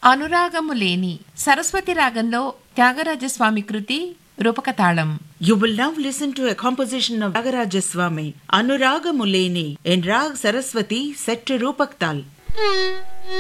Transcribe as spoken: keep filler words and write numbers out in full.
అనురాగము లేని సరస్వతి రాగంలో త్యాగరాజస్వామి కృతి రూపకతాళం. You will now listen to a composition of Tyagaraja Swami, Anuragamuleni, in Rag Saraswati, set to Rupak Tal.